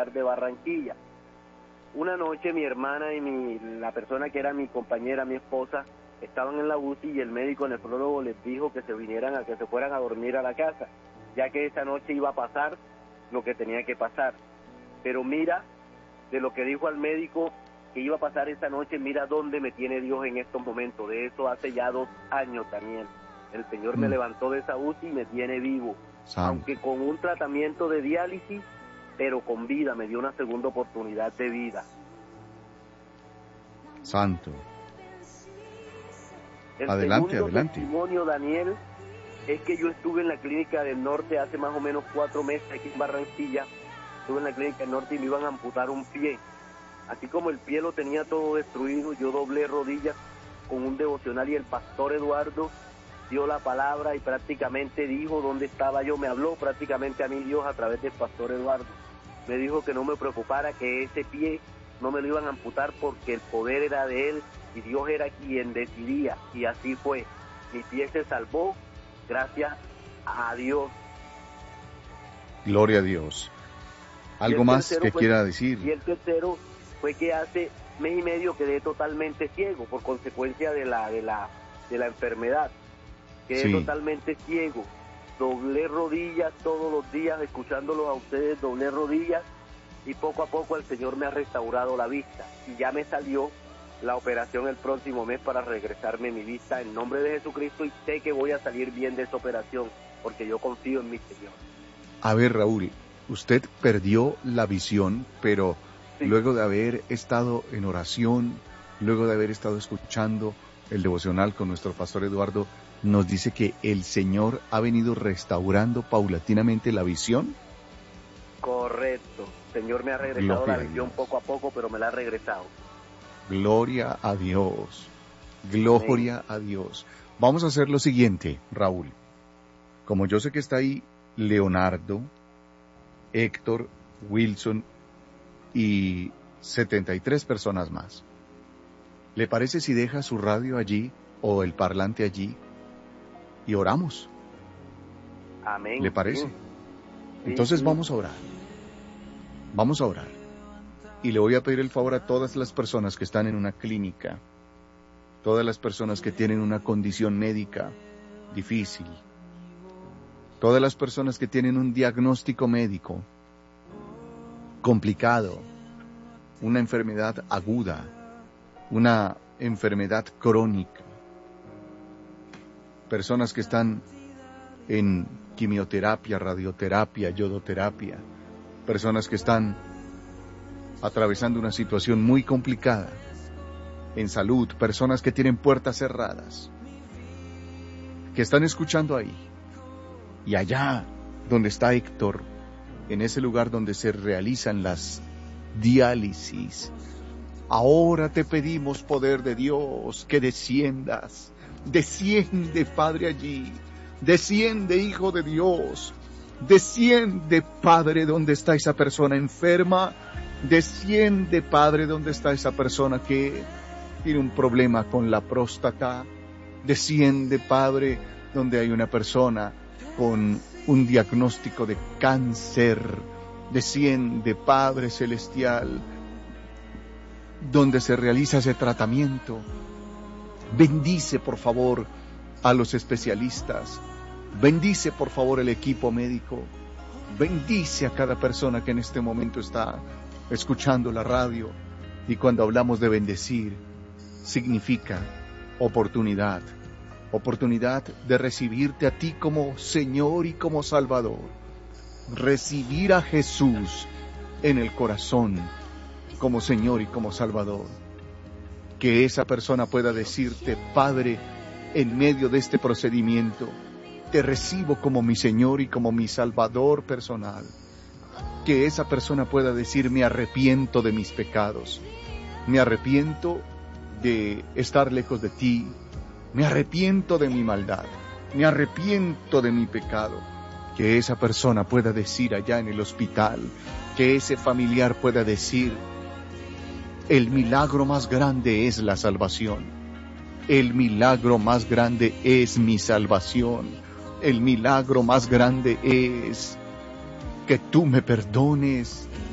Popular de Barranquilla. Una noche mi hermana y la persona que era mi compañera, mi esposa, estaban en la UCI y el médico nefrólogo les dijo que se fueran a dormir a la casa, ya que esa noche iba a pasar lo que tenía que pasar. Pero mira, de lo que dijo al médico que iba a pasar esa noche, mira dónde me tiene Dios en estos momentos. De eso hace ya 2 años, Daniel. El Señor me levantó de esa UCI y me tiene vivo. Aunque con un tratamiento de diálisis, pero con vida, me dio una segunda oportunidad de vida. Santo. El adelante. testimonio, Daniel, es que yo estuve en la Clínica del Norte hace más o menos 4 meses aquí en Barranquilla. Estuve en la Clínica del Norte y me iban a amputar un pie. Así como el pie lo tenía todo destruido, yo doblé rodillas con un devocional y el pastor Eduardo dio la palabra y prácticamente dijo dónde estaba yo. Me habló prácticamente a mí Dios a través del pastor Eduardo. Me dijo que no me preocupara, que ese pie no me lo iban a amputar porque el poder era de él y Dios era quien decidía, y así fue. Mi pie se salvó, gracias a Dios. Gloria a Dios. ¿Algo más que quiera decir? Y el tercero fue que hace mes y medio quedé totalmente ciego por consecuencia de la enfermedad. Quedé totalmente ciego. Doblé rodillas todos los días, escuchándolos a ustedes, doblé rodillas, y poco a poco el Señor me ha restaurado la vista. Y ya me salió la operación el próximo mes para regresarme mi vista en nombre de Jesucristo, y sé que voy a salir bien de esa operación porque yo confío en mi Señor. A ver, Raúl, usted perdió la visión, pero luego de haber estado en oración, luego de haber estado escuchando el devocional con nuestro pastor Eduardo, nos dice que el Señor ha venido restaurando paulatinamente la visión. Correcto. El Señor me ha regresado la visión poco a poco, pero me la ha regresado. Gloria a Dios. Gloria a Dios. Vamos a hacer lo siguiente, Raúl. Como yo sé que está ahí Leonardo, Héctor, Wilson y 73 personas más, ¿le parece si deja su radio allí o el parlante allí y oramos? Amén. ¿Le parece? Sí. Entonces vamos a orar. Vamos a orar. Y le voy a pedir el favor a todas las personas que están en una clínica, todas las personas que tienen una condición médica difícil, todas las personas que tienen un diagnóstico médico complicado, una enfermedad aguda, una enfermedad crónica, personas que están en quimioterapia, radioterapia, yodoterapia, personas que están atravesando una situación muy complicada en salud, personas que tienen puertas cerradas, que están escuchando ahí. Y allá donde está Héctor, en ese lugar donde se realizan las diálisis, ahora te pedimos, poder de Dios, que desciendas. Desciende, Padre, allí. Desciende, Hijo de Dios. Desciende, Padre, donde está esa persona enferma. Desciende, Padre, donde está esa persona que tiene un problema con la próstata. Desciende, Padre, donde hay una persona con un diagnóstico de cáncer. Desciende, Padre Celestial, donde se realiza ese tratamiento. Bendice, por favor, a los especialistas. Bendice, por favor, el equipo médico. Bendice a cada persona que en este momento está escuchando la radio. Y cuando hablamos de bendecir, significa oportunidad. Oportunidad de recibirte a ti como Señor y como Salvador. Recibir a Jesús en el corazón como Señor y como Salvador. Que esa persona pueda decirte: Padre, en medio de este procedimiento, te recibo como mi Señor y como mi Salvador personal. Que esa persona pueda decir: me arrepiento de mis pecados, me arrepiento de estar lejos de ti, me arrepiento de mi maldad, me arrepiento de mi pecado. Que esa persona pueda decir allá en el hospital, que ese familiar pueda decir: el milagro más grande es la salvación. El milagro más grande es mi salvación. El milagro más grande es que tú me perdones